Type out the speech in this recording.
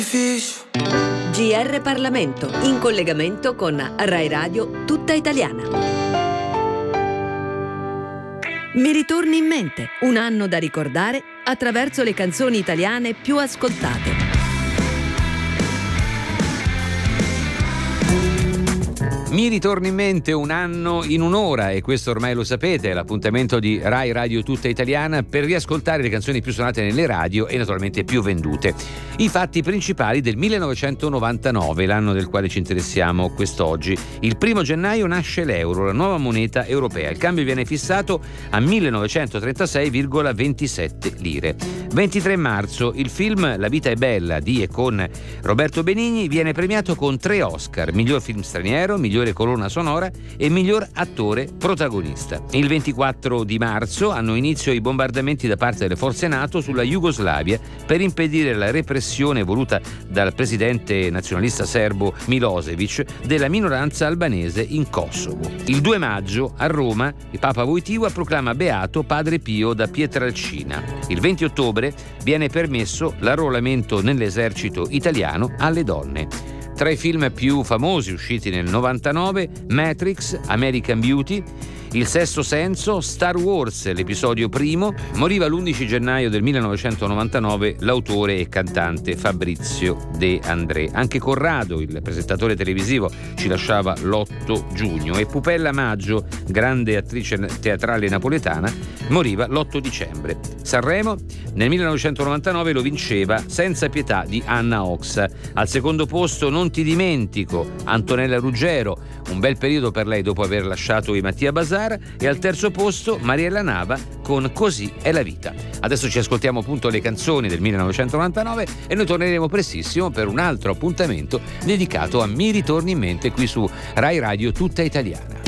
GR Parlamento, in collegamento con Rai Radio Tutta Italiana. Mi ritorni in mente, un anno da ricordare attraverso le canzoni italiane più ascoltate. Mi ritorna in mente un anno in un'ora, e questo ormai lo sapete, è l'appuntamento di Rai Radio Tutta Italiana per riascoltare le canzoni più suonate nelle radio e naturalmente più vendute. I fatti principali del 1999, l'anno del quale ci interessiamo quest'oggi. Il 1 gennaio nasce l'euro, la nuova moneta europea. Il cambio viene fissato a 1936,27 lire. 23 marzo, il film La vita è bella di e con Roberto Benigni viene premiato con 3 Oscar: miglior film straniero, migliore colonna sonora e miglior attore protagonista. Il 24 di marzo hanno inizio i bombardamenti da parte delle forze NATO sulla Jugoslavia per impedire la repressione voluta dal presidente nazionalista serbo Milosevic della minoranza albanese in Kosovo. Il 2 maggio a Roma il Papa Wojtyła proclama beato Padre Pio da Pietrelcina. Il 20 ottobre viene permesso l'arruolamento nell'esercito italiano alle donne. Tra i film più famosi usciti nel 99, Matrix, American Beauty, Il sesto senso, Star Wars, l'episodio primo. Moriva l'11 gennaio del 1999 l'autore e cantante Fabrizio De André. Anche Corrado, il presentatore televisivo, ci lasciava l'8 giugno e Pupella Maggio, grande attrice teatrale napoletana, moriva l'8 dicembre. Sanremo nel 1999 lo vinceva Senza pietà di Anna Oxa. Al secondo posto Non ti dimentico, Antonella Ruggero, un bel periodo per lei dopo aver lasciato i Mattia Bazar. E al terzo posto Mariella Nava con Così è la vita. Adesso ci ascoltiamo appunto le canzoni del 1999 e noi torneremo prestissimo per un altro appuntamento dedicato a Mi ritorni in mente qui su Rai Radio Tutta Italiana.